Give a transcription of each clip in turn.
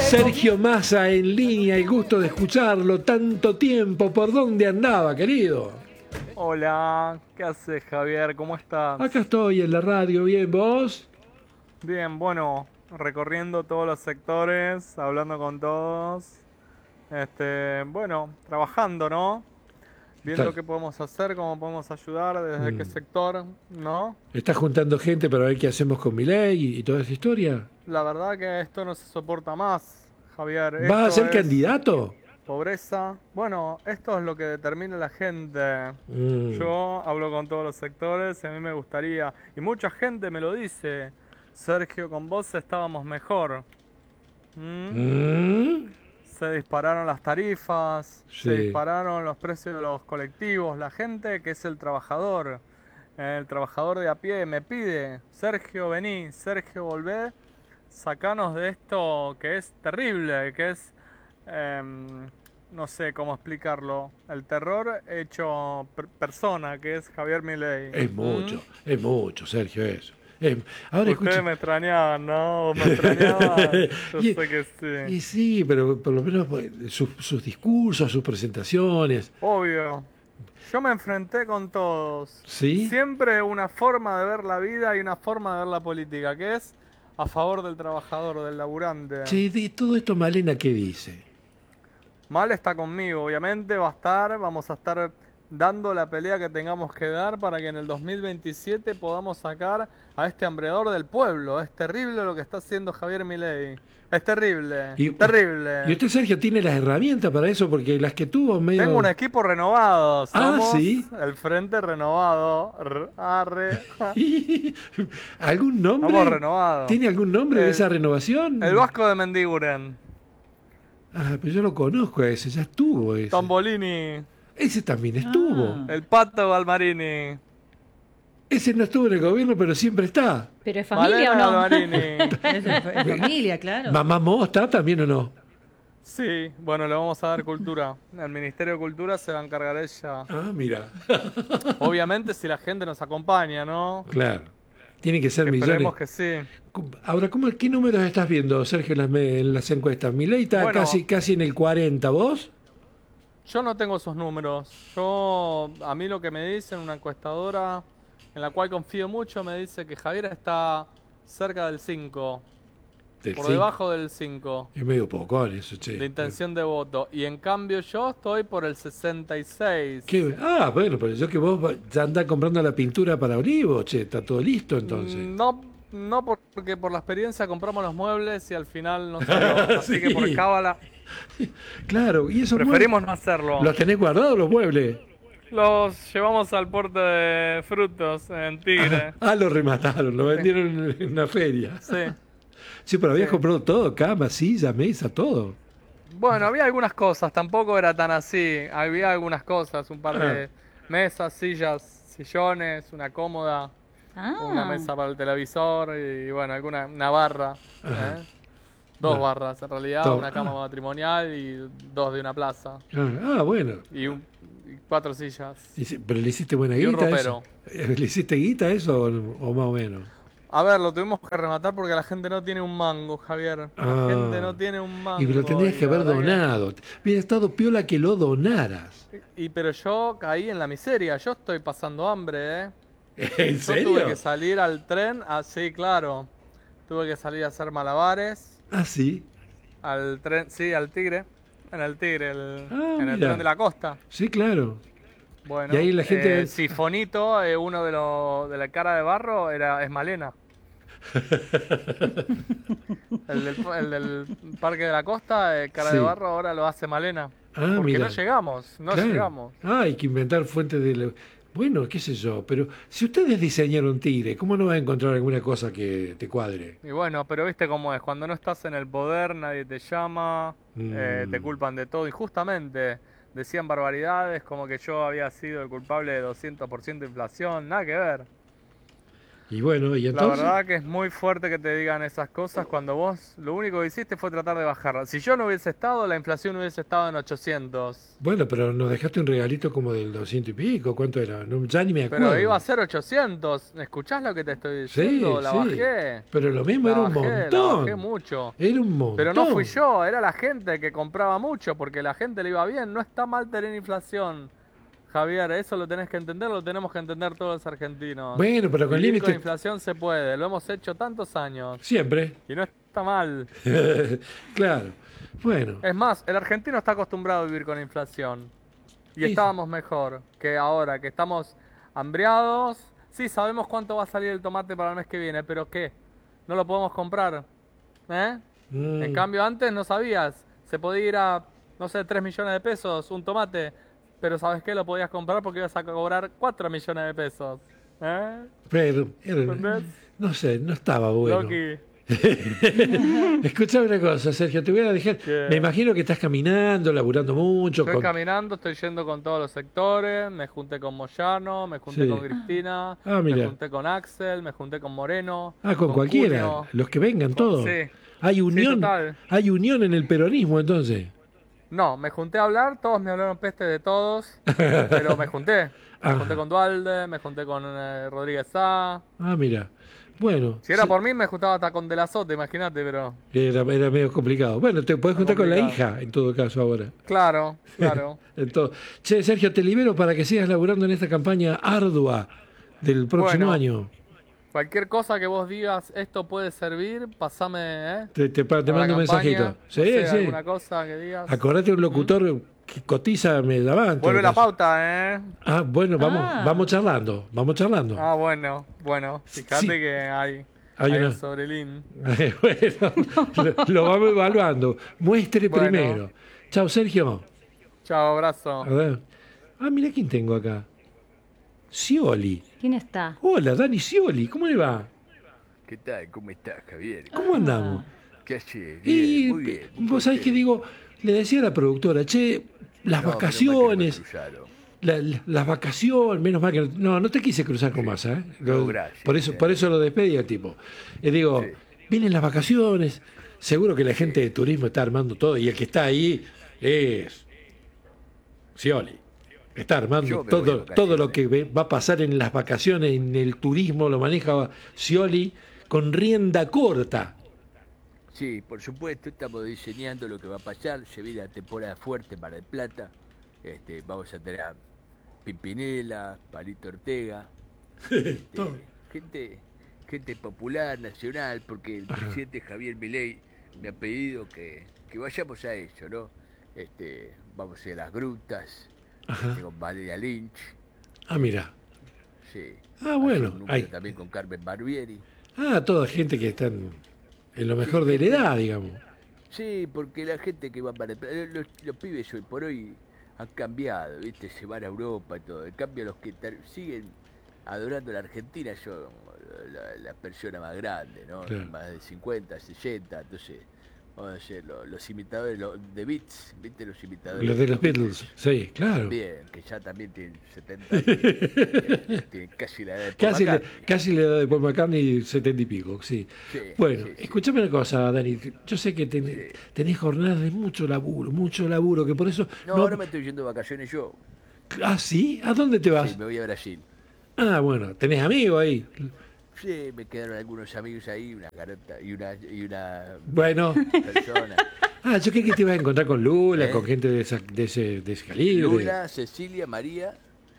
Sergio Massa en línea, el gusto de escucharlo, tanto tiempo, ¿por dónde andaba, querido? Hola, ¿qué haces, Javier? ¿Cómo estás? Acá estoy en la radio, ¿bien vos? Bien, bueno, recorriendo todos los sectores, hablando con todos. Bueno, trabajando, ¿no? Está- Viendo qué podemos hacer, cómo podemos ayudar, desde qué mm, sector, ¿no? ¿Estás juntando gente para ver qué hacemos con Milei y toda esa historia? La verdad que esto no se soporta más, Javier. ¿Vas a Esto ser es candidato? pobreza. Bueno, esto es lo que determina la gente. Mm, Yo hablo con todos los sectores y a mí me gustaría, y mucha gente me lo dice, Sergio, con vos estábamos mejor. ¿Mm? mm, Se dispararon las tarifas, se sí. dispararon los precios de los colectivos, la gente que es el trabajador de a pie me pide, Sergio, vení, Sergio, volvé, sacanos de esto que es terrible, que es, em, no sé cómo explicarlo, el terror hecho persona, que es Javier Milei. ¿Mm? Es mucho, Sergio, eso. Es- Ahora Ustedes escucha. me extrañaban, ¿no? ¿Me extrañaban? Yo y, sé que sí. y sí, pero por lo menos pues, sus discursos, sus presentaciones, Obvio. Yo me enfrenté con todos. ¿sí? Siempre una forma de ver la vida y una forma de ver la política, que es a favor del trabajador, del laburante. Che, de todo esto, Malena, ¿qué dice? Mal está conmigo, obviamente va a estar, vamos a estar dando la pelea que tengamos que dar para que en el 2027 podamos sacar a este hambreador del pueblo. Es terrible lo que está haciendo Javier Milei. Es terrible, Y, y terrible. usted, Sergio, tiene las herramientas para eso, porque las que tuvo Tengo un medio... equipo renovado, Ah, somos sí. el Frente Renovado. Arre. ¿Algún Vamos nombre? renovados. ¿Tiene algún nombre de esa El, el renovación? Vasco de Mendiguren. Ah, pero yo lo conozco a ese, ya estuvo ese. Tombolini. Ese también estuvo. Ah, El Pato Galmarini. Ese no estuvo en el gobierno, pero siempre está. ¿pero es familia Malena o no? Galmarini. Es familia, claro. ¿Mamá Mo está también o no? Sí, bueno, le vamos a dar cultura. El Ministerio de Cultura se va a encargar ella. Ah, mira. Obviamente si la gente nos acompaña, ¿no? Claro. Tiene que ser Que millones. esperemos que sí. Ahora, ¿qué números estás viendo, Sergio, en las encuestas? Milei está Bueno, casi en el 40, ¿vos? yo no tengo esos números. A mí lo que me dicen, una encuestadora en la cual confío mucho, me dice que Javier está cerca del 5, Del por 5. debajo del 5 Es medio poco eso, che. de intención de voto. Y en cambio yo estoy por el 66. Ah, bueno, pero yo que vos ya andás comprando la pintura para Olivo, che, está todo listo entonces. No, no porque por la experiencia compramos los muebles y al final no salió. Así que por Sí. cábala Claro, y esos preferimos muebles, no hacerlo. ¿los tenés guardados los muebles? Los llevamos al puerto de frutos en Tigre. Los remataron, lo vendieron en una feria. Sí. Sí, pero habías Sí. comprado todo, cama, silla, mesa, todo. Bueno, había algunas cosas, tampoco era tan así. Había algunas cosas, un par de mesas, sillas, sillones, una cómoda, una Ah, mesa para el televisor y bueno, una barra. ¿eh? Dos Bueno. barras en realidad, Todo. una cama matrimonial y dos de una plaza. Bueno. Y 4 sillas. Pero le hiciste buena Y un guita ropero. eso. ¿Le hiciste guita eso o más o menos? A ver, lo tuvimos que rematar porque la gente no tiene un mango, Javier. La gente no tiene un mango. Y lo tendrías que la haber verdad donado. Hubiera estado piola que lo donaras. pero yo caí en la miseria. Yo estoy pasando hambre, ¿eh? ¿En Yo serio? tuve que salir al tren, sí, claro. Tuve que salir a hacer malabares. Ah, sí. Al tren, sí, al Tigre. En el Tigre, en el Mira. tren de la costa. Sí, claro. Bueno, Y ahí la gente... Sifonito, uno de la cara de barro, es Malena. El del Parque de la Costa, cara Sí. de barro, ahora lo hace Malena. Porque mira. no llegamos, no Claro. llegamos. Hay que inventar fuentes de... Bueno, qué sé yo, pero si ustedes diseñaron Tigre, ¿cómo no va a encontrar alguna cosa que te cuadre? Y bueno, pero viste cómo es, cuando no estás en el poder, nadie te llama, te culpan de todo. Y justamente decían barbaridades como que yo había sido el culpable de 200% de inflación, nada que ver. Y bueno, ¿y La entonces? verdad que es muy fuerte que te digan esas cosas cuando vos lo único que hiciste fue tratar de bajarla. Si yo no hubiese estado, la inflación hubiese estado en 800. Bueno, pero nos dejaste un regalito como del 200 y pico. ¿Cuánto era? No, ya ni me Pero iba a acuerdo. ser 800. ¿Escuchás lo que te estoy Sí, diciendo? La sí. bajé. Pero lo mismo La era un bajé, la bajé montón. mucho. Era un Pero no fui montón. yo, era la gente que compraba mucho, porque la gente le iba bien. No está mal tener inflación, Javier, eso lo tenés que entender, lo tenemos que entender todos los argentinos. Bueno, pero con Vivir con límite inflación se puede, lo hemos hecho tantos años siempre. y no está mal. Claro. Bueno. Es más, el argentino está acostumbrado a vivir con inflación y Y- estábamos mejor que ahora, que estamos hambriados. Sí, sabemos cuánto va a salir el tomate para el mes que viene, pero ¿qué? ¿No lo podemos comprar? ¿Eh? En mm, cambio, antes no sabías. Se podía ir a, no sé, 3 millones de pesos un tomate. Pero ¿sabes qué? Lo podías comprar porque ibas a cobrar 4 millones de pesos. ¿Eh? pero, ¿Entendés? no sé, no estaba bueno. Loki. Escuchame una cosa, Sergio, te voy a dejar. Me Que imagino que estás caminando, laburando mucho. estoy caminando, estoy yendo con todos los sectores. Me junté con Moyano, me junté Sí. con Cristina, Ah, me mira. junté con Axel, me junté con Moreno, Ah, con con cualquiera. Junio. Los que vengan, todos. Sí, Hay sí, unión. total. Hay unión en el peronismo, entonces. No, me junté a hablar, todos me hablaron peste de todos, pero me junté. Me junté Ajá. con Dualde, me junté con Rodríguez Sá. Ah, mira. Bueno, Si era por mí, me juntaba hasta con De La Sota, imagínate, pero era medio complicado. Bueno, te podés está juntar con la complicado. hija, en todo caso, ahora. Claro, claro. Che, Sergio, te libero para que sigas laburando en esta campaña ardua del próximo Bueno, año. cualquier cosa que vos digas, esto puede servir, pasame, Te para la mando un mensajito. campaña. No Sí, sé, sí. alguna cosa que digas. Acordate un ¿Mm? locutor que cotiza, me llama en todo Vuelve la caso. pauta, ¿eh? Ah, bueno, Ah. vamos charlando, vamos charlando. Ah, bueno, bueno. Fíjate Sí, que hay, hay hay una. un sobrelín. Bueno, lo vamos evaluando. Muestre Bueno, primero. Chao, Sergio. chao, A abrazo. ver. Ah, mira quién tengo acá. Scioli. ¿Quién está? Hola, Dani Scioli. ¿Cómo le va? ¿Qué tal? ¿Cómo estás, Javier? ¿Cómo andamos? ¿Qué haces? Bien, Y muy bien. Muy vos sabés que contento. digo, le decía a la productora, che, las No, menos mal que no me vacaciones, cruzaron. las vacaciones, menos mal que no te quise cruzar con masa, ¿eh? No, gracias, Por eso lo despedí al tipo. Y digo, Sí. vienen las vacaciones, seguro que la gente de turismo está armando todo, y el que está ahí es Scioli. Está armando Yo me voy de todo lo vacaciones. que va a pasar en las vacaciones, en el turismo, lo maneja Scioli con rienda corta. Sí, por supuesto, estamos diseñando lo que va a pasar. Se viene la temporada fuerte para el Plata. Vamos a tener a Pimpinela, Palito Ortega, Todo. gente popular, nacional, porque el presidente Javier Milei me ha pedido que vayamos a eso, ¿no? Vamos a ir a las grutas, con Valeria Lynch, Ah, mira. sí. Ah, Hace bueno. un número Hay, también con Carmen Barbieri. toda gente que está en lo mejor de la edad, digamos. Sí, porque la gente que va para los pibes hoy por hoy han cambiado, ¿viste? Se van a Europa y todo. En cambio, los que siguen adorando a la Argentina son la persona más grande, ¿no? Claro. Más de 50, 60. Entonces, vamos a decir, los imitadores de Beats, ¿viste? Los imitadores Los de los Beatles, sí, claro. También, que ya también tienen 70 años. Tienen casi la edad de Paul McCartney. Casi le da de Paul McCartney 70 y pico, sí. Sí, Bueno, sí, sí. escúchame una cosa, Dani. Yo sé que Sí. tenés jornadas de mucho laburo, que por eso... No, ahora me estoy yendo de vacaciones yo. Ah, ¿sí? ¿A dónde te Sí, vas? me voy a Brasil. Ah, bueno, tenés amigos ahí. Sí, me quedaron algunos amigos ahí, una garota y una Bueno. persona. Ah, yo creí que te ibas a encontrar con Lula, ¿Eh? con gente de ese calibre. Lula, Cecilia, María,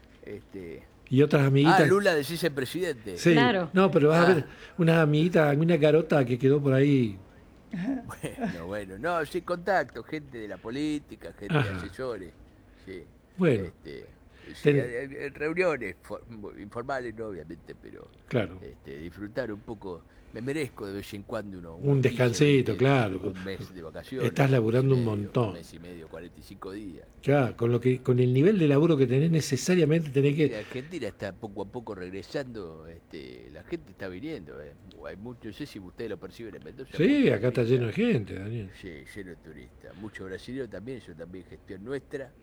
Y otras amiguitas. Lula decís el presidente. Sí. Claro. No, pero vas a Ah. ver unas amiguitas, una garota que quedó por ahí. Bueno, no, sí, contacto, gente de la política, gente Ajá. de asesores, sí. Bueno. Sí, Ten- reuniones informales, no, obviamente, pero Claro. disfrutar un poco. Me merezco de vez en cuando Un descansito, claro. Un mes de vacaciones. Estás laburando un mes y medio, montón. Un mes y medio, 45 días. Claro, con el nivel de laburo que tenés, necesariamente tenés La que. Argentina está poco a poco regresando, la gente está viniendo. Hay mucho, no sé si ustedes lo perciben en Mendoza. Sí, mucho acá está turista. lleno de gente, Daniel. Sí, lleno de turistas. Muchos brasileños también, eso también gestión nuestra.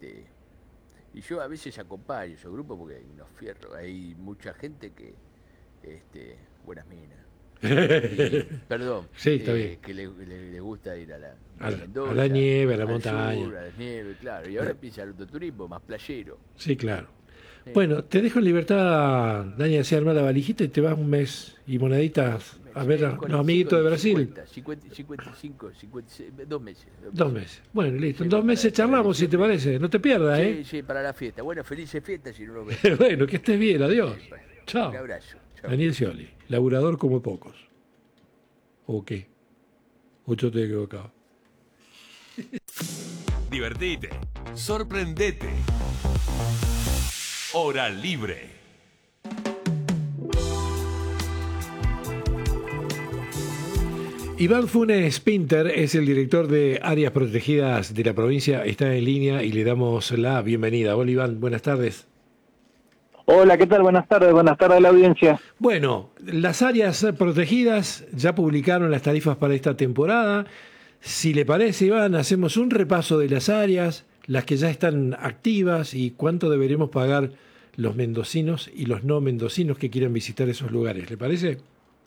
Y yo a veces acompaño esos grupos porque hay unos fierros, hay mucha gente buenas minas. Y, perdón, Sí, está bien. que le gusta ir a A Mendoza, la nieve, a la al montaña. sur, a la nieve, claro. Y ahora empieza el autoturismo más playero. Sí, claro. Sí. Bueno, te dejo en libertad, Dani, así armar la valijita y te vas un mes y moneditas a ver a los amiguitos de Brasil. 55, 56, 2 meses. 2 meses. Bueno, listo. En Sí, 2 meses para charlamos, si te parece. No te pierdas, Sí, sí, para la fiesta. Bueno, felices fiestas si no lo ves. Bueno, que estés bien. Adiós. Chao. Un abrazo. Chao. Daniel Scioli, laburador como pocos. ¿O qué? ¿O yo te he equivocado? Divertite, sorprendete. Hora libre. Iván Funes Pinter es el director de Áreas Protegidas de la provincia, está en línea y le damos la bienvenida. Hola Iván, buenas tardes. Hola, ¿qué tal? Buenas tardes a la audiencia. Bueno, las áreas protegidas ya publicaron las tarifas para esta temporada. Si le parece, Iván, hacemos un repaso de las áreas, las que ya están activas y cuánto deberemos pagar los mendocinos y los no mendocinos que quieran visitar esos lugares. ¿Le parece?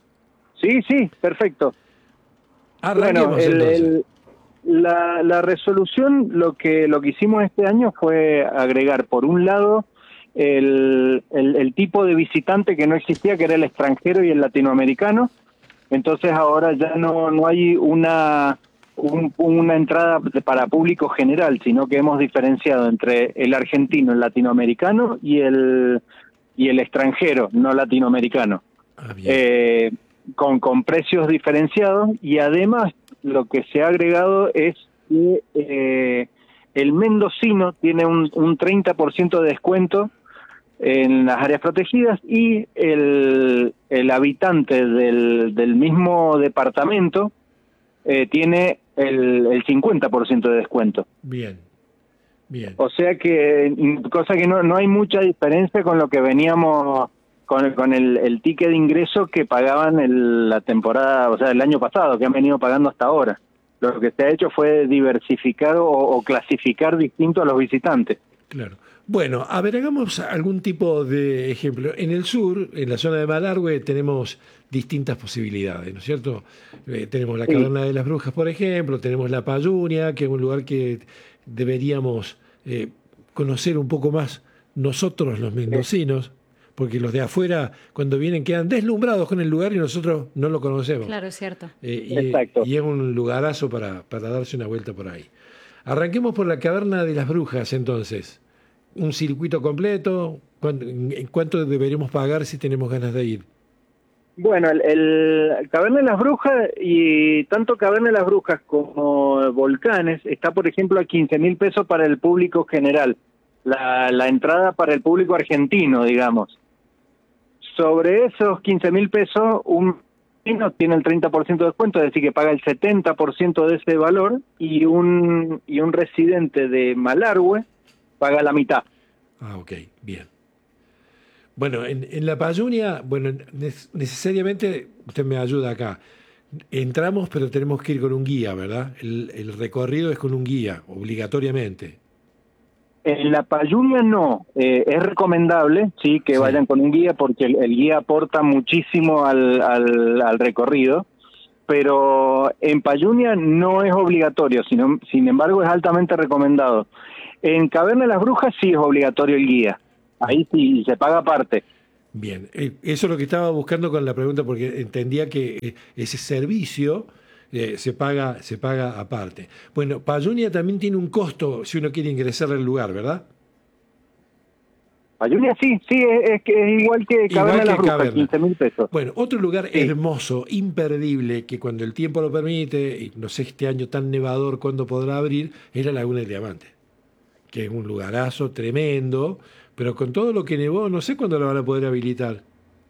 Sí, perfecto. Arranquemos entonces. La resolución, lo que hicimos este año fue agregar, por un lado, el tipo de visitante que no existía, que era el extranjero y el latinoamericano. Entonces ahora ya no hay una entrada para público general, sino que hemos diferenciado entre el argentino, el latinoamericano y el extranjero no latinoamericano. Bien. Con precios diferenciados, y además lo que se ha agregado es que el mendocino tiene un 30% de descuento en las áreas protegidas y el habitante del mismo departamento tiene el 50% de descuento. Bien. O sea que, cosa que no hay mucha diferencia con lo que veníamos con el ticket de ingreso que pagaban la temporada, o sea, el año pasado, que han venido pagando hasta ahora. Lo que se ha hecho fue diversificar o clasificar distinto a los visitantes. Claro. Bueno, a ver, hagamos algún tipo de ejemplo. En el sur, en la zona de Malargüe, tenemos distintas posibilidades, ¿no es cierto? Tenemos la Caverna de las Brujas, por ejemplo, tenemos la Payunia, que es un lugar que deberíamos conocer un poco más nosotros los mendocinos, porque los de afuera, cuando vienen, quedan deslumbrados con el lugar y nosotros no lo conocemos. Claro, es cierto. Exacto. Y es un lugarazo para darse una vuelta por ahí. Arranquemos por la Caverna de las Brujas, entonces. Un circuito completo, ¿cuánto deberemos pagar si tenemos ganas de ir? Bueno, el Caverna de las Brujas, y tanto Caverna de las Brujas como Volcanes, está, por ejemplo, a 15.000 pesos para el público general. La entrada para el público argentino, digamos. Sobre esos 15.000 pesos, un argentino tiene el 30% de descuento, es decir, que paga el 70% de ese valor, y un residente de Malargüe paga la mitad. Ah, ok, bien. Bueno, en la Payunia, bueno, necesariamente, usted me ayuda acá, entramos pero tenemos que ir con un guía, ¿verdad? El recorrido es con un guía, obligatoriamente. En la Payunia no, es recomendable, sí, que vayan con un guía, porque el guía aporta muchísimo al recorrido, pero en Payunia no es obligatorio, sin embargo es altamente recomendado. En Caverna de las Brujas sí es obligatorio el guía, ahí sí se paga aparte. Bien, eso es lo que estaba buscando con la pregunta, porque entendía que ese servicio se paga aparte. Bueno, Payunia también tiene un costo si uno quiere ingresar al lugar, ¿verdad? Payunia sí, es igual que Caverna de las Brujas, 15.000 pesos. Bueno, otro lugar hermoso, imperdible, que cuando el tiempo lo permite, y no sé este año tan nevador cuándo podrá abrir, es la Laguna del Diamante, que es un lugarazo tremendo, pero con todo lo que nevó, no sé cuándo lo van a poder habilitar.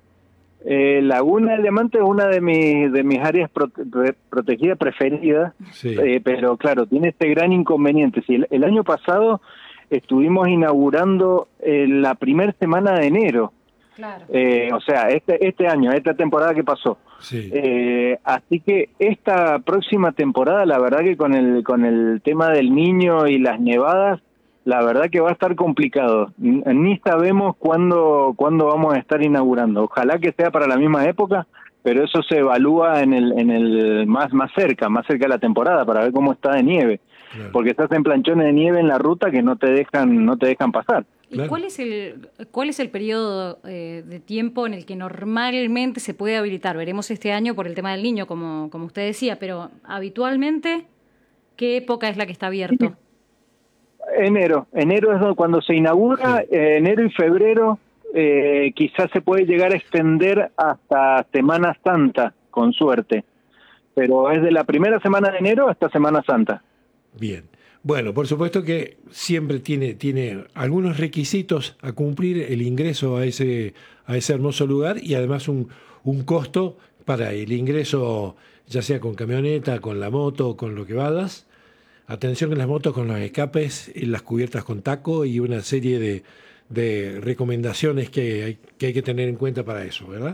Laguna del Diamante es una de mis áreas protegidas preferidas, Sí. Pero claro, tiene este gran inconveniente. Si el año pasado estuvimos inaugurando la primera semana de enero, Claro. o sea, este año, esta temporada que pasó. Sí. Así que esta próxima temporada, la verdad que con el tema del Niño y las nevadas, la verdad que va a estar complicado. Ni sabemos cuándo vamos a estar inaugurando. Ojalá que sea para la misma época, pero eso se evalúa en el más cerca de la temporada, para ver cómo está de nieve. Claro. Porque se hacen planchones de nieve en la ruta que no te dejan pasar. ¿Y cuál es el periodo de tiempo en el que normalmente se puede habilitar? Veremos este año por el tema del Niño, como usted decía, pero habitualmente, ¿qué época es la que está abierto? Enero es cuando se inaugura, enero y febrero, quizás se puede llegar a extender hasta Semana Santa, con suerte, pero es de la primera semana de enero hasta Semana Santa. Bien. Bueno, por supuesto que siempre tiene algunos requisitos a cumplir el ingreso a ese hermoso lugar y además un costo para el ingreso, ya sea con camioneta, con la moto, con lo que vayas. Atención en las motos con los escapes, en las cubiertas con taco y una serie de recomendaciones que hay que tener en cuenta para eso, ¿verdad?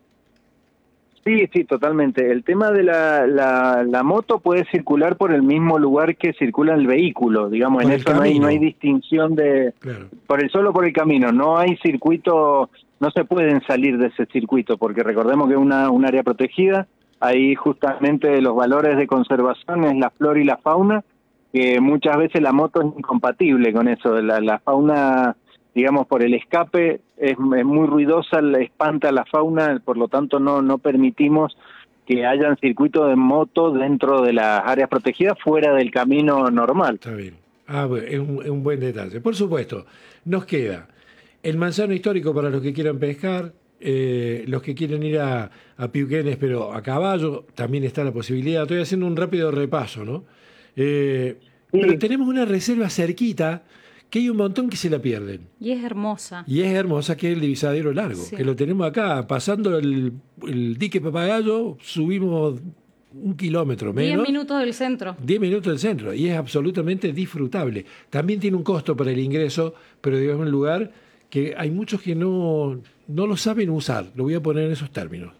Sí, totalmente. El tema de la moto puede circular por el mismo lugar que circula el vehículo, digamos, en eso no hay distinción solo por el camino, no hay circuito, no se pueden salir de ese circuito, porque recordemos que es un área protegida, ahí justamente los valores de conservación es la flora y la fauna, que muchas veces la moto es incompatible con eso, la fauna, digamos, por el escape es muy ruidosa, espanta la fauna, por lo tanto no permitimos que hayan circuitos de moto dentro de las áreas protegidas fuera del camino normal. Está bien. Bueno, es un buen detalle. Por supuesto, nos queda el manzano histórico para los que quieran pescar, los que quieren ir a Piuquenes, pero a caballo, también está la posibilidad. Estoy haciendo un rápido repaso, ¿no? Pero tenemos una reserva cerquita que hay un montón que se la pierden. Y es hermosa. Que es el Divisadero Largo, que lo tenemos acá, pasando el dique Papagayo, subimos 1 kilómetro menos. 10 minutos del centro. 10 minutos del centro, y es absolutamente disfrutable. También tiene un costo para el ingreso, pero digamos un lugar que hay muchos que no lo saben usar. Lo voy a poner en esos términos.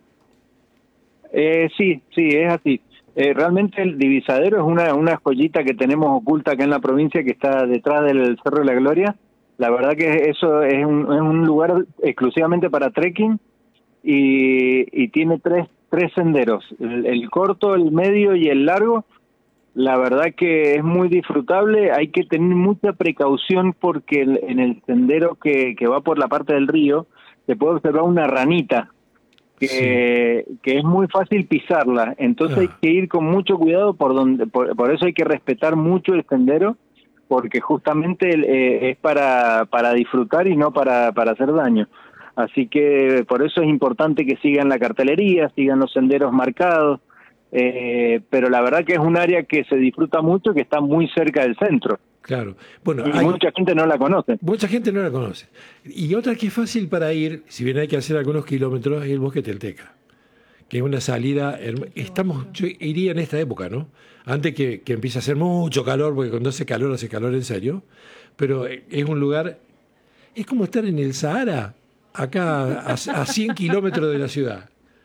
Sí, es así. Realmente el Divisadero es una joyita que tenemos oculta acá en la provincia, que está detrás del Cerro de la Gloria. La verdad que eso es un lugar exclusivamente para trekking y tiene tres senderos, el corto, el medio y el largo. La verdad que es muy disfrutable, hay que tener mucha precaución porque en el sendero que va por la parte del río se puede observar una ranita que es muy fácil pisarla, entonces hay que ir con mucho cuidado por eso hay que respetar mucho el sendero, porque justamente es para disfrutar y no para hacer daño. Así que por eso es importante que sigan la cartelería, sigan los senderos marcados, pero la verdad que es un área que se disfruta mucho, que está muy cerca del centro. Claro. Bueno, y mucha gente no la conoce. Mucha gente no la conoce. Y otra que es fácil para ir, si bien hay que hacer algunos kilómetros, es el Bosque Telteca, que es una salida. Yo iría en esta época, ¿no? Antes que empiece a hacer mucho calor, porque cuando hace calor en serio. Pero es un lugar, es como estar en el Sahara, acá a 100 kilómetros de la ciudad.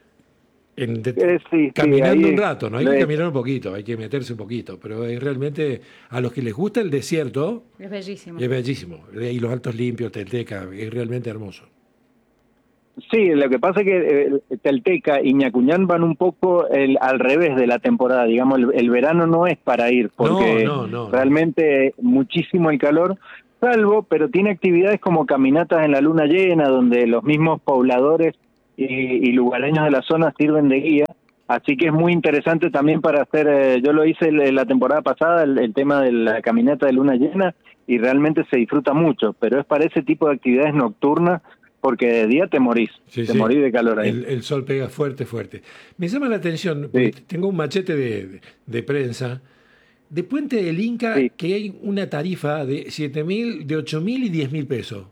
Caminando un rato, ¿no? Hay que caminar un poquito, hay que meterse un poquito, pero es realmente, a los que les gusta el desierto, es bellísimo. Es bellísimo. Y los altos limpios, Telteca, es realmente hermoso. Sí, lo que pasa es que Telteca y Ñacuñán van un poco al revés de la temporada, digamos, el verano no es para ir, porque realmente muchísimo el calor, pero tiene actividades como caminatas en la luna llena, donde los mismos pobladores y lugareños de la zona sirven de guía, así que es muy interesante también para hacer, yo lo hice la temporada pasada, el tema de la caminata de luna llena, y realmente se disfruta mucho, pero es para ese tipo de actividades nocturnas, porque de día te morís, morís de calor ahí. El sol pega fuerte. Me llama la atención, tengo un machete de prensa, de Puente del Inca, que hay una tarifa de 7.000, de 8.000 y 10.000 pesos.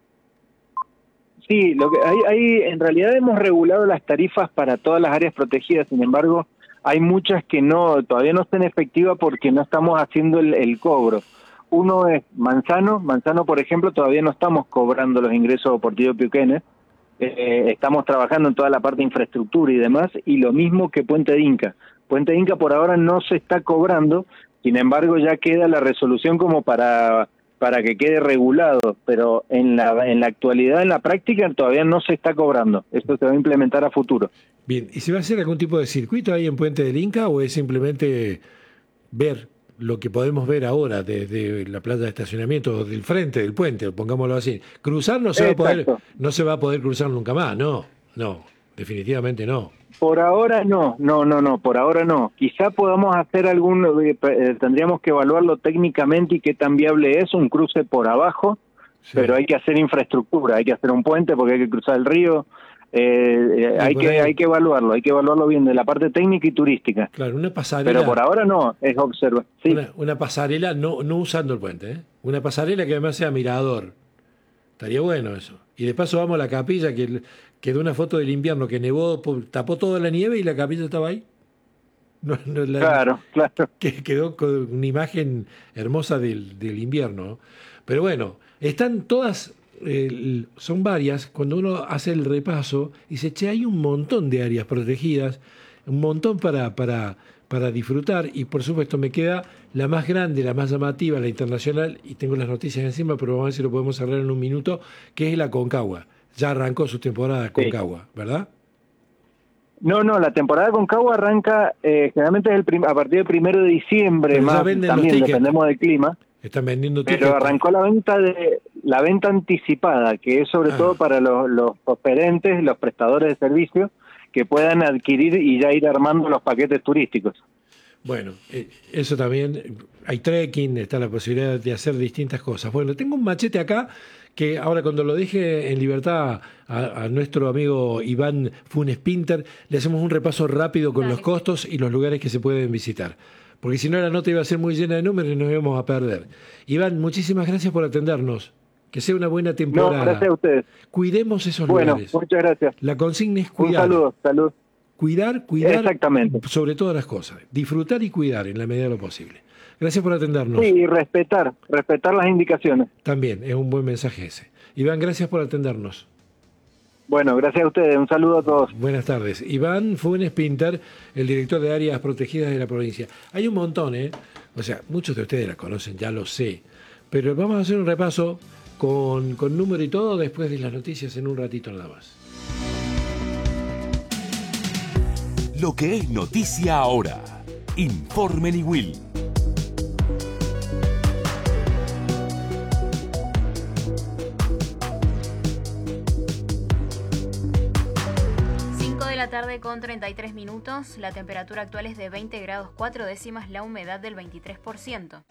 Sí, lo que hay en realidad hemos regulado las tarifas para todas las áreas protegidas, sin embargo, hay muchas que todavía no están efectivas porque no estamos haciendo el cobro. Uno es Manzano, por ejemplo, todavía no estamos cobrando los ingresos por Tío Piuquenes, estamos trabajando en toda la parte de infraestructura y demás, y lo mismo que Puente de Inca. Puente de Inca por ahora no se está cobrando, Sin embargo, ya queda la resolución como para que quede regulado, pero en la actualidad, en la práctica, todavía no se está cobrando. Esto se va a implementar a futuro. Bien, ¿y se va a hacer algún tipo de circuito ahí en Puente del Inca o es simplemente ver lo que podemos ver ahora desde la playa de estacionamiento, del frente del puente, pongámoslo así? Cruzar no se va a poder cruzar nunca más, no, definitivamente no. Por ahora no, por ahora no. Quizá podamos hacer tendríamos que evaluarlo técnicamente y qué tan viable es un cruce por abajo, sí. Pero hay que hacer infraestructura, hay que hacer un puente porque hay que cruzar el río. Hay que evaluarlo bien de la parte técnica y turística. Claro, una pasarela. Pero por ahora no, es observar. Sí. Una pasarela no usando el puente, ¿eh? Una pasarela que además sea mirador. Estaría bueno eso. Y de paso vamos a la capilla, que quedó una foto del invierno que nevó, tapó toda la nieve y la capilla estaba ahí. Claro. Que quedó con una imagen hermosa del invierno, ¿no? Pero bueno, están todas... son varias. Cuando uno hace el repaso dice, che, hay un montón de áreas protegidas, un montón para disfrutar, y por supuesto me queda la más grande, la más llamativa, la internacional, y tengo las noticias encima, pero vamos a ver si lo podemos cerrar en un minuto, que es la Aconcagua. Ya arrancó su temporada Aconcagua, sí. ¿Verdad? No, la temporada Aconcagua arranca generalmente a partir del 1 de diciembre, más también dependemos del clima. Están vendiendo tickets. Pero arrancó la venta anticipada, que es sobre todo para los oferentes, los prestadores de servicios, que puedan adquirir y ya ir armando los paquetes turísticos. Bueno, eso también, hay trekking, está la posibilidad de hacer distintas cosas. Bueno, tengo un machete acá, que ahora cuando lo deje en libertad a nuestro amigo Iván Funes Pinter, le hacemos un repaso rápido con los costos y los lugares que se pueden visitar. Porque si no la nota iba a ser muy llena de números y nos íbamos a perder. Iván, muchísimas gracias por atendernos. Que sea una buena temporada. No, gracias a ustedes. Cuidemos esos lugares. Bueno, muchas gracias. La consigna es cuidar. Un salud. Cuidar Exactamente. Sobre todas las cosas. Disfrutar y cuidar en la medida de lo posible. Gracias por atendernos. Sí, y respetar las indicaciones. También, es un buen mensaje ese. Iván, gracias por atendernos. Bueno, gracias a ustedes. Un saludo a todos. Buenas tardes. Iván Funes Pinter, el director de áreas protegidas de la provincia. Hay un montón, ¿eh? O sea, muchos de ustedes la conocen, ya lo sé. Pero vamos a hacer un repaso con número y todo después de las noticias en un ratito nada más. Lo que es noticia ahora. Informe Niwil. Tarde con 33 minutos, la temperatura actual es de 20 grados 4 décimas, la humedad del 23%.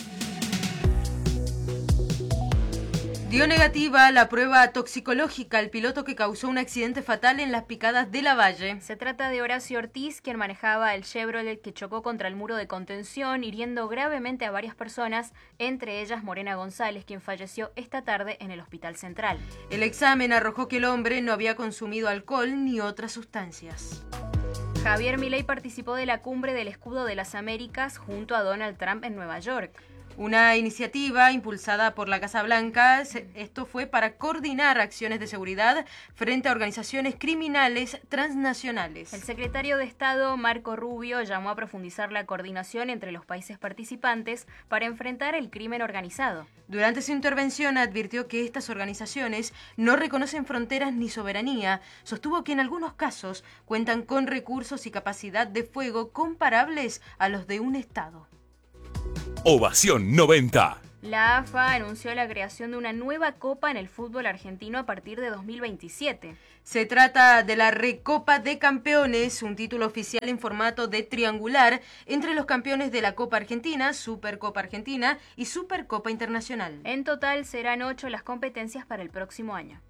Dio negativa la prueba toxicológica al piloto que causó un accidente fatal en las Picadas de Lavalle. Se trata de Horacio Ortiz, quien manejaba el Chevrolet que chocó contra el muro de contención, hiriendo gravemente a varias personas, entre ellas Morena González, quien falleció esta tarde en el Hospital Central. El examen arrojó que el hombre no había consumido alcohol ni otras sustancias. Javier Milei participó de la Cumbre del Escudo de las Américas junto a Donald Trump en Nueva York. Una iniciativa impulsada por la Casa Blanca, esto fue para coordinar acciones de seguridad frente a organizaciones criminales transnacionales. El secretario de Estado, Marco Rubio, llamó a profundizar la coordinación entre los países participantes para enfrentar el crimen organizado. Durante su intervención advirtió que estas organizaciones no reconocen fronteras ni soberanía. Sostuvo que en algunos casos cuentan con recursos y capacidad de fuego comparables a los de un Estado. Ovación 90. La AFA anunció la creación de una nueva copa en el fútbol argentino a partir de 2027. Se trata de la Recopa de Campeones, un título oficial en formato de triangular entre los campeones de la Copa Argentina, Supercopa Argentina y Supercopa Internacional. En total serán 8 las competencias para el próximo año.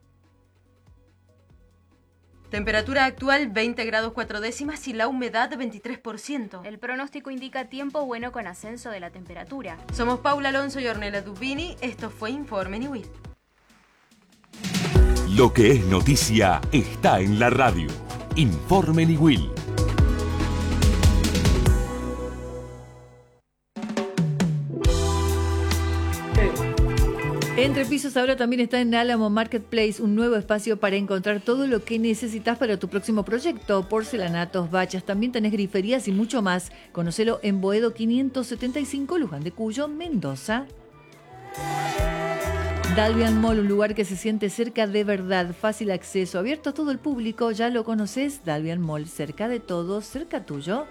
Temperatura actual 20 grados 4 décimas y la humedad 23%. El pronóstico indica tiempo bueno con ascenso de la temperatura. Somos Paula Alonso y Ornella Dubini. Esto fue Informe Niwil. Lo que es noticia está en la radio. Informe Niwil. Entre Pisos ahora también está en Álamo Marketplace, un nuevo espacio para encontrar todo lo que necesitas para tu próximo proyecto. Porcelanatos, bachas, también tenés griferías y mucho más. Conocelo en Boedo 575, Luján de Cuyo, Mendoza. Dalvian Mall, un lugar que se siente cerca de verdad, fácil acceso, abierto a todo el público, ya lo conoces. Dalvian Mall, cerca de todos, cerca tuyo.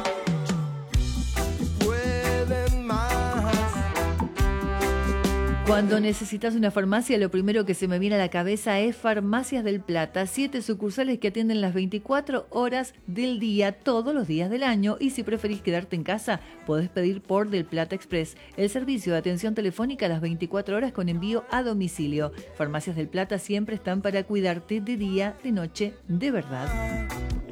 Cuando necesitas una farmacia, lo primero que se me viene a la cabeza es Farmacias del Plata. 7 sucursales que atienden las 24 horas del día, todos los días del año. Y si preferís quedarte en casa, podés pedir por Del Plata Express, el servicio de atención telefónica a las 24 horas con envío a domicilio. Farmacias del Plata siempre están para cuidarte de día, de noche, de verdad.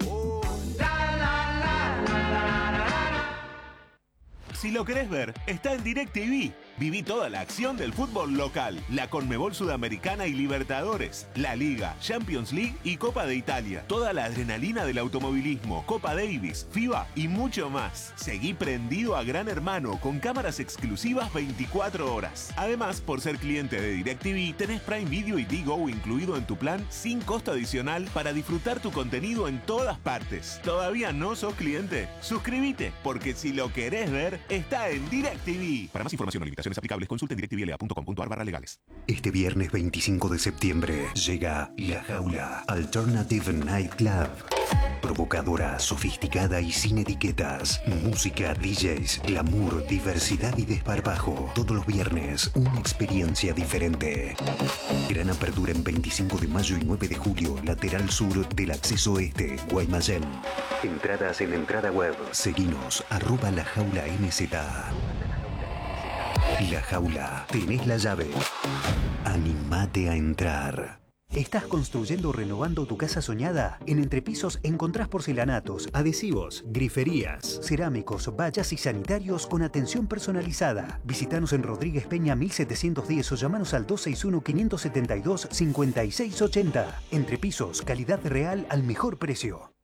Si lo querés ver, está en DirecTV. Viví toda la acción del fútbol local, la Conmebol Sudamericana y Libertadores, la Liga, Champions League y Copa de Italia. Toda la adrenalina del automovilismo, Copa Davis, FIBA y mucho más. Seguí prendido a Gran Hermano con cámaras exclusivas 24 horas. Además, por ser cliente de DirecTV, tenés Prime Video y Digo incluido en tu plan sin costo adicional para disfrutar tu contenido en todas partes. ¿Todavía no sos cliente? Suscríbete, porque si lo querés ver, está en DirecTV. Para más información o limitaciones aplicables, consulten directvla.com.ar/legales. Este viernes 25 de septiembre llega La Jaula Alternative Night Club. Provocadora, sofisticada y sin etiquetas. Música, DJs, glamour, diversidad y desparpajo. Todos los viernes, una experiencia diferente. Gran apertura en 25 de mayo y 9 de julio, lateral sur del acceso este, Guaymallén. Entradas en entrada web. Seguinos, @lajaulaNZ. La Jaula, tenés la llave. Animate a entrar. ¿Estás construyendo o renovando tu casa soñada? En Entrepisos encontrás porcelanatos, adhesivos, griferías, cerámicos, vallas y sanitarios con atención personalizada. Visítanos en Rodríguez Peña 1710 o llamanos al 261-572-5680. Entrepisos, calidad real al mejor precio.